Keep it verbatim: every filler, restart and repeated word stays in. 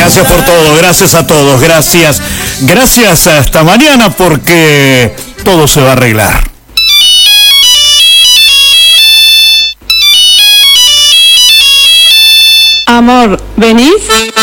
Gracias por todo, gracias a todos, gracias. Gracias hasta mañana porque todo se va a arreglar. Amor, ¿venís?